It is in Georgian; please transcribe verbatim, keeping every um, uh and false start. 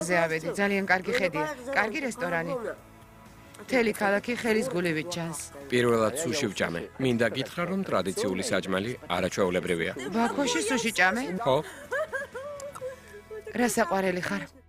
ზეავედი, ძალიან კარგი ხედია. კარგი რესტორანი. მთელი ქალაქი ხელის გულივით ჩანს. პირველად სუში ვჭამე. მინდა გითხრა, რომ ტრადიციული საჭმელი არაჩვეულებრივია. ბაქოში სუში ჭამე? ხო? რა საყვარელი ხარ?